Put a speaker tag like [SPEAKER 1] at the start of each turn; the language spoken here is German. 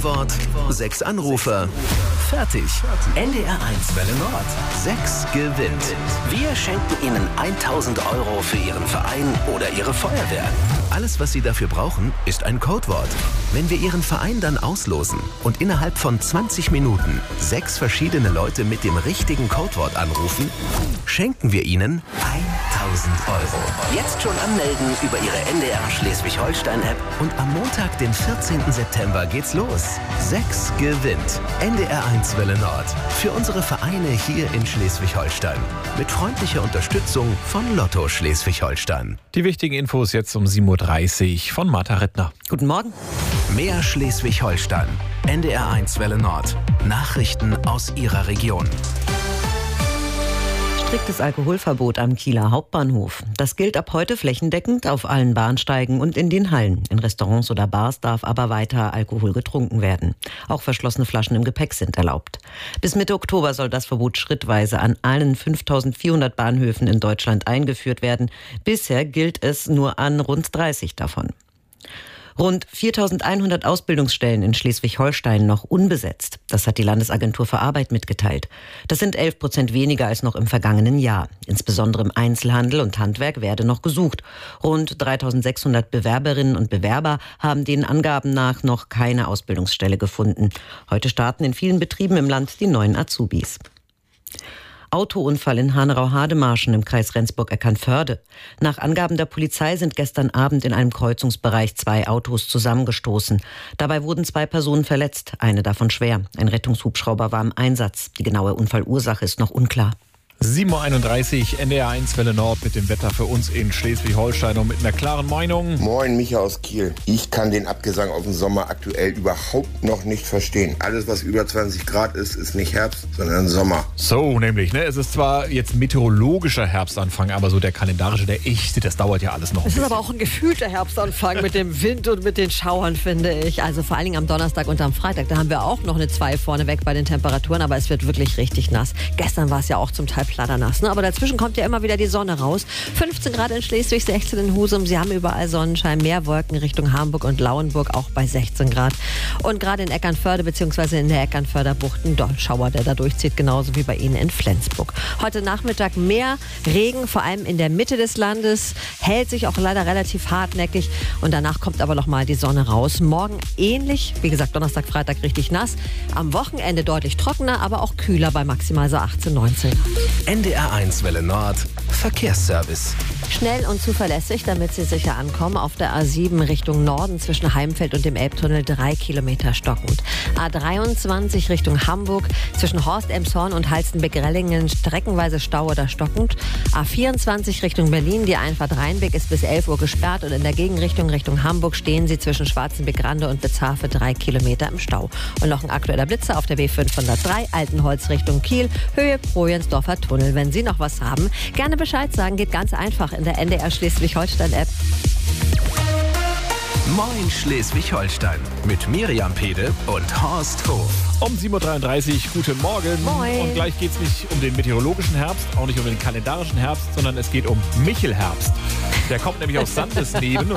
[SPEAKER 1] Wort, 6 Anrufer. Fertig.
[SPEAKER 2] NDR1 Welle Nord.
[SPEAKER 1] 6 gewinnt.
[SPEAKER 2] Wir schenken Ihnen 1.000 € für Ihren Verein oder Ihre Feuerwehr.
[SPEAKER 1] Alles, was Sie dafür brauchen, ist ein Codewort. Wenn wir Ihren Verein dann auslosen und innerhalb von 20 Minuten 6 verschiedene Leute mit dem richtigen Codewort anrufen, schenken wir Ihnen
[SPEAKER 2] 1.000 €. Jetzt schon anmelden über Ihre NDR Schleswig-Holstein-App.
[SPEAKER 1] und am Montag, den 14. September geht's los. 6 gewinnt. NDR1 Welle Nord. Für unsere Vereine hier in Schleswig-Holstein. Mit freundlicher Unterstützung von Lotto Schleswig-Holstein.
[SPEAKER 3] Die wichtigen Infos jetzt um 7.30 Uhr von Martha Rittner.
[SPEAKER 4] Guten Morgen.
[SPEAKER 1] Mehr Schleswig-Holstein. NDR1 Welle Nord. Nachrichten aus Ihrer Region.
[SPEAKER 4] Striktes Alkoholverbot am Kieler Hauptbahnhof. Das gilt ab heute flächendeckend auf allen Bahnsteigen und in den Hallen. In Restaurants oder Bars darf aber weiter Alkohol getrunken werden. Auch verschlossene Flaschen im Gepäck sind erlaubt. Bis Mitte Oktober soll das Verbot schrittweise an allen 5.400 Bahnhöfen in Deutschland eingeführt werden. Bisher gilt es nur an rund 30 davon. Rund 4.100 Ausbildungsstellen in Schleswig-Holstein noch unbesetzt. Das hat die Landesagentur für Arbeit mitgeteilt. Das sind 11% weniger als noch im vergangenen Jahr. Insbesondere im Einzelhandel und Handwerk werde noch gesucht. Rund 3.600 Bewerberinnen und Bewerber haben den Angaben nach noch keine Ausbildungsstelle gefunden. Heute starten in vielen Betrieben im Land die neuen Azubis. Autounfall in Hanerau-Hademarschen im Kreis Rendsburg-Eckernförde. Nach Angaben der Polizei sind gestern Abend in einem Kreuzungsbereich 2 Autos zusammengestoßen. Dabei wurden 2 Personen verletzt, eine davon schwer. Ein Rettungshubschrauber war im Einsatz. Die genaue Unfallursache ist noch unklar.
[SPEAKER 3] 7.31 Uhr, NDR1 Welle Nord mit dem Wetter für uns in Schleswig-Holstein und mit einer klaren Meinung.
[SPEAKER 5] Moin, Micha aus Kiel. Ich kann den Abgesang auf den Sommer aktuell überhaupt noch nicht verstehen. Alles, was über 20 Grad ist, ist nicht Herbst, sondern Sommer.
[SPEAKER 3] So nämlich, ne? Es ist zwar jetzt meteorologischer Herbstanfang, aber so der kalendarische, der echte, das dauert ja alles noch ein
[SPEAKER 6] Es ist
[SPEAKER 3] bisschen.
[SPEAKER 6] aber auch ein gefühlter Herbstanfang mit dem Wind und mit den Schauern, finde ich. Also vor allen Dingen am Donnerstag und am Freitag. Da haben wir auch noch eine 2 vorneweg bei den Temperaturen, aber es wird wirklich richtig nass. Gestern war es ja auch zum Teil platternass, ne? Aber dazwischen kommt ja immer wieder die Sonne raus. 15 Grad in Schleswig, 16 in Husum. Sie haben überall Sonnenschein, mehr Wolken Richtung Hamburg und Lauenburg, auch bei 16 Grad. Und gerade in Eckernförde bzw. in der Eckernförder Bucht ein Dollschauer, der da durchzieht, genauso wie bei Ihnen in Flensburg. Heute Nachmittag mehr Regen, vor allem in der Mitte des Landes. Hält sich auch leider relativ hartnäckig. Und danach kommt aber noch mal die Sonne raus. Morgen ähnlich, wie gesagt, Donnerstag, Freitag richtig nass. Am Wochenende deutlich trockener, aber auch kühler bei maximal so 18, 19 Grad.
[SPEAKER 1] NDR1 Welle Nord. Verkehrsservice.
[SPEAKER 6] Schnell und zuverlässig, damit Sie sicher ankommen. Auf der A7 Richtung Norden zwischen Heimfeld und dem Elbtunnel 3 Kilometer stockend. A23 Richtung Hamburg zwischen Horst Elmshorn und Halstenbeck-Rellingen streckenweise Stau oder stockend. A24 Richtung Berlin, die Einfahrt Rheinbeck ist bis 11 Uhr gesperrt und in der Gegenrichtung Richtung Hamburg stehen Sie zwischen Schwarzenbeck-Rande und Bezarfe 3 Kilometer im Stau. Und noch ein aktueller Blitzer auf der B503 Altenholz Richtung Kiel, Höhe Projensdorfer Tunnel. Wenn Sie noch was haben, gerne Bescheid sagen, geht ganz einfach in der NDR Schleswig-Holstein-App.
[SPEAKER 1] Moin Schleswig-Holstein. Mit Miriam Pede und Horst Hof.
[SPEAKER 3] Um 7.33 Uhr, guten Morgen.
[SPEAKER 6] Moin.
[SPEAKER 3] Und gleich geht es nicht um den meteorologischen Herbst, auch nicht um den kalendarischen Herbst, sondern es geht um Michelherbst. Der kommt nämlich aus Sandesneben.